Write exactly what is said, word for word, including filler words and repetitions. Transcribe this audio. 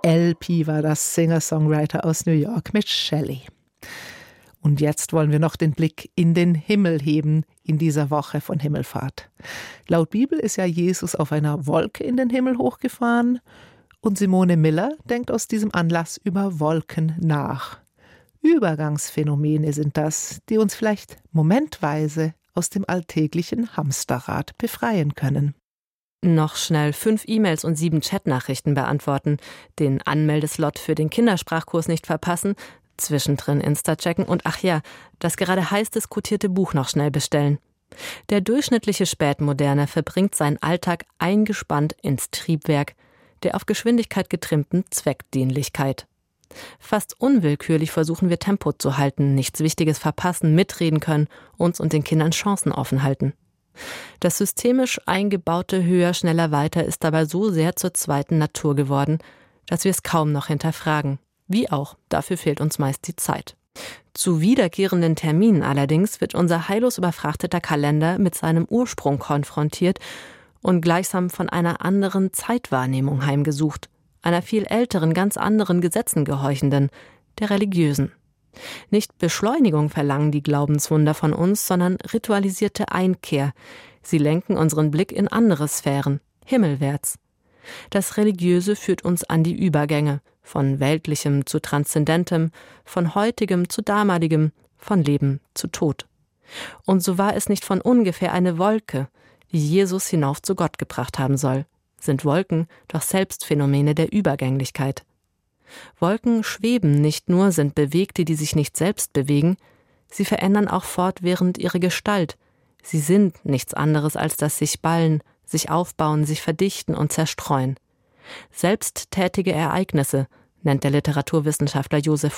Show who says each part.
Speaker 1: L P war das, Singer-Songwriter aus New York mit Shelley. Und jetzt wollen wir noch den Blick in den Himmel heben in dieser Woche von Himmelfahrt. Laut Bibel ist ja Jesus auf einer Wolke in den Himmel hochgefahren und Simone Miller denkt aus diesem Anlass über Wolken nach. Übergangsphänomene sind das, die uns vielleicht momentweise aus dem alltäglichen Hamsterrad befreien können.
Speaker 2: Noch schnell fünf E-Mails und sieben Chatnachrichten beantworten, den Anmeldeslot für den Kindersprachkurs nicht verpassen, zwischendrin Insta checken und ach ja, das gerade heiß diskutierte Buch noch schnell bestellen. Der durchschnittliche Spätmoderne verbringt seinen Alltag eingespannt ins Triebwerk der auf Geschwindigkeit getrimmten Zweckdienlichkeit. Fast unwillkürlich versuchen wir Tempo zu halten, nichts Wichtiges verpassen, mitreden können, uns und den Kindern Chancen offen halten. Das systemisch eingebaute Höher, Schneller, Weiter ist dabei so sehr zur zweiten Natur geworden, dass wir es kaum noch hinterfragen. Wie auch, dafür fehlt uns meist die Zeit. Zu wiederkehrenden Terminen allerdings wird unser heillos überfrachteter Kalender mit seinem Ursprung konfrontiert und gleichsam von einer anderen Zeitwahrnehmung heimgesucht, einer viel älteren, ganz anderen Gesetzen gehorchenden, der religiösen. Nicht Beschleunigung verlangen die Glaubenswunder von uns, sondern ritualisierte Einkehr. Sie lenken unseren Blick in andere Sphären, himmelwärts. Das Religiöse führt uns an die Übergänge, von Weltlichem zu Transzendentem, von Heutigem zu Damaligem, von Leben zu Tod. Und so war es nicht von ungefähr eine Wolke, die Jesus hinauf zu Gott gebracht haben soll. Sind Wolken doch selbst Phänomene der Übergänglichkeit. Wolken schweben nicht nur, sind Bewegte, die sich nicht selbst bewegen, sie verändern auch fortwährend ihre Gestalt. Sie sind nichts anderes als das sich ballen, sich aufbauen, sich verdichten und zerstreuen. Selbsttätige Ereignisse, nennt der Literaturwissenschaftler Josef